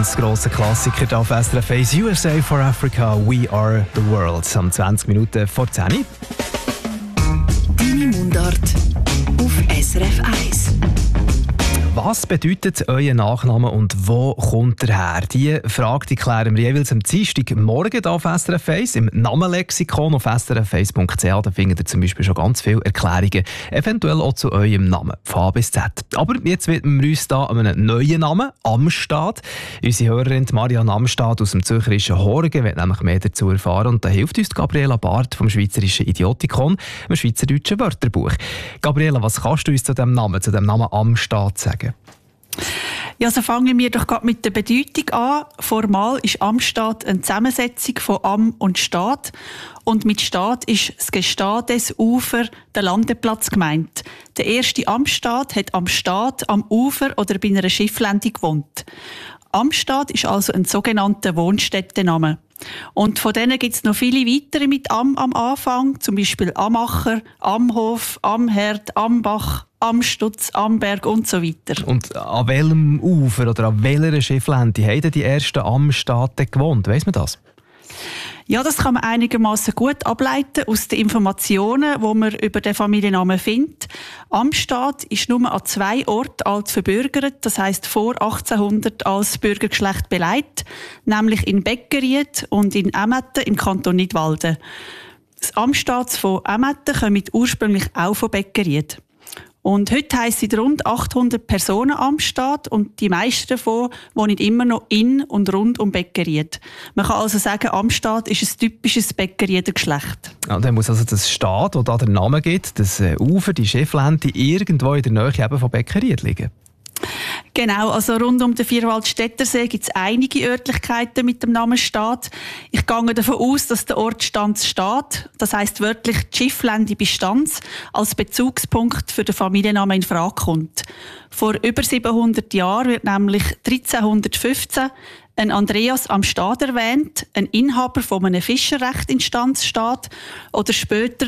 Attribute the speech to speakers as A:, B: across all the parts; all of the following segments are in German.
A: ganz grosser Klassiker hier auf SRF 1. USA for Africa, We Are the World. Am 20 Minuten vor 10 Uhr.
B: Deine Mundart auf SRF 1.
A: Was bedeutet euer Nachname und wo kommt er her? Diese Frage klären wir jeweils am Dienstagmorgen hier auf SRF 1 im Namenlexikon auf srf1.ch. Da findet ihr zum Beispiel schon ganz viele Erklärungen, eventuell auch zu eurem Namen, von A bis Z. Aber jetzt widmen wir uns hier einem neuen Namen, Amstad. Unsere Hörerin Marianne Amstad aus dem zürcherischen Horgen will nämlich mehr dazu erfahren und da hilft uns Gabriela Barth vom Schweizerischen Idiotikon, dem Schweizerdeutschen Wörterbuch. Gabriela, was kannst du uns zu dem Namen Amstad sagen?
C: Ja, so fangen wir doch gerade mit der Bedeutung an. Formal ist Amstad eine Zusammensetzung von Am und Stad. Und mit Stad ist das Gestades Ufer, der Landeplatz gemeint. Der erste Amstad hat am Stad, am Ufer oder bei einer Schifflände gewohnt. Amstad ist also ein sogenannter Wohnstättenname. Und von denen gibt es noch viele weitere mit Am Anfang, zum Beispiel Amacher, Amhof, Amherd, Ambach, Amstutz, Amberg und so weiter.
A: Und an welchem Ufer oder an welcher Schifflände haben die ersten Amstadten gewohnt? Weiss man das?
C: Ja, das kann man einigermaßen gut ableiten aus den Informationen, die man über den Familiennamen findet. Amstad ist nur an 2 Orten als verbürgert, das heisst vor 1800 als Bürgergeschlecht beleidigt, nämlich in Beckeried und in Emmetten im Kanton Nidwalden. Das Amstad von Emmetten kommt ursprünglich auch von Beckeried. Und heute heissen rund 800 Personen Amstad und die meisten davon wohnen immer noch in und rund um Beckeried. Man kann also sagen, Amstad ist ein typisches Beckerieder Geschlecht.
A: Ja, dann muss also das Stad, das da den Namen gibt, das Ufer, die Schifflände, irgendwo in der Nähe eben von Beckeried liegen.
C: Genau, also rund um den Vierwaldstättersee gibt es einige Örtlichkeiten mit dem Namen Stad. Ich gehe davon aus, dass der Ort Stanz Stad, das heisst wörtlich die Schifflände bei Stanz, als Bezugspunkt für den Familiennamen in Frage kommt. Vor über 700 Jahren wird nämlich 1315 ein Andreas am Stad erwähnt, ein Inhaber von einem Fischerrecht in Stanzstadt, oder später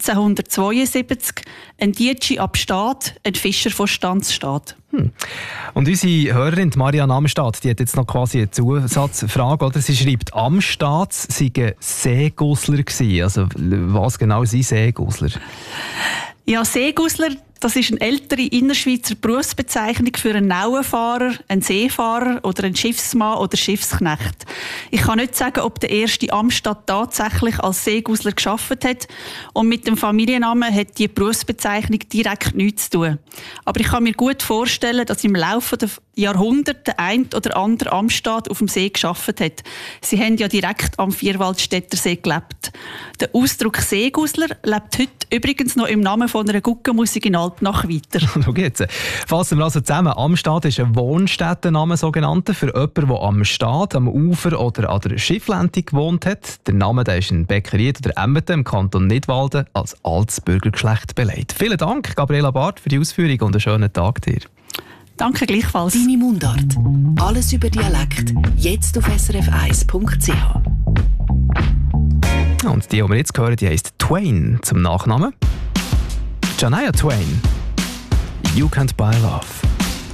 C: 1372 ein Dietschi ab Stad, ein Fischer von Stanzstadt.
A: Und unsere Hörerin Marianne Amstad, die hat jetzt noch quasi eine Zusatzfrage. Oder? Sie schreibt, Amstad seien Seegusler gewesen. Also was genau sind Seegusler?
C: Ja, Seegusler, das ist eine ältere Innerschweizer Berufsbezeichnung für einen Nauenfahrer, einen Seefahrer oder einen Schiffsmann oder Schiffsknecht. Ich kann nicht sagen, ob der erste Amstad tatsächlich als Seegusler gearbeitet hat. Und mit dem Familiennamen hat die Berufsbezeichnung direkt nichts zu tun. Aber ich kann mir gut vorstellen, dass im Laufe der Jahrhunderte der ein oder andere Amstad auf dem See gearbeitet hat. Sie haben ja direkt am Vierwaldstättersee gelebt. Der Ausdruck Seegusler lebt heute übrigens noch im Namen von einer Guggenmusik in Altnach weiter.
A: So geht's. Fassen wir also zusammen. Amstad ist ein Wohnstättenname, sogenannter, für jemanden, der am Stad, am Ufer oder an der Schifflände gewohnt hat. Der Name der ist in Beckeried oder Emmetten im Kanton Nidwalden als altes Bürgergeschlecht beleidigt. Vielen Dank, Gabriela Barth, für die Ausführung und einen schönen Tag dir.
C: Danke gleichfalls.
B: Deine Mundart. Alles über Dialekt. Jetzt auf srf1.ch.
A: Und die wir jetzt hören, die heisst Twain zum Nachnamen. Shania Twain. You Can't Buy Love.